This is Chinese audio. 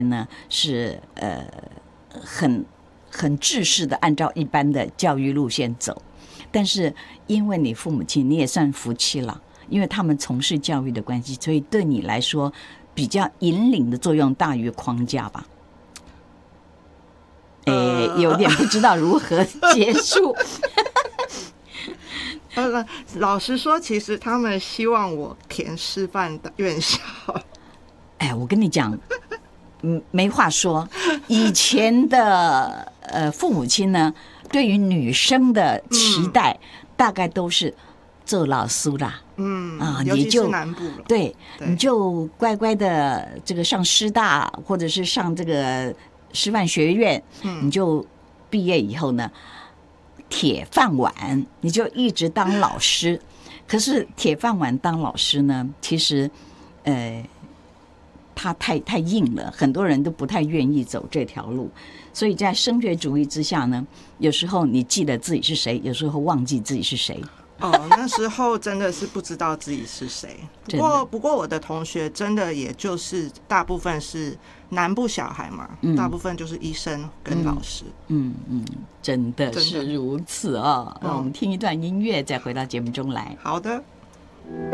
呢是很制式的按照一般的教育路线走，但是因为你父母亲你也算福气了，因为他们从事教育的关系，所以对你来说比较引领的作用大于框架吧。有点不知道如何结束。 老实说，其实他们希望我填师范的院校。 我跟你讲，没话说。以前的父母亲呢，对于女生的期待，大概都是做老师啦。 尤其是南部了。 对，你就乖乖的这个上师大，或者是上这个师范学院，你就毕业以后呢，铁饭碗，你就一直当老师。可是铁饭碗当老师呢，其实它太硬了，很多人都不太愿意走这条路。所以在升学主义之下呢，有时候你记得自己是谁，有时候忘记自己是谁。 那时候真的是不知道自己是谁。不过我的同学真的也就是大部分是南部小孩嘛，大部分就是医生跟老师。 真的是如此哦。我们听一段音乐，再回到节目中来。 好的。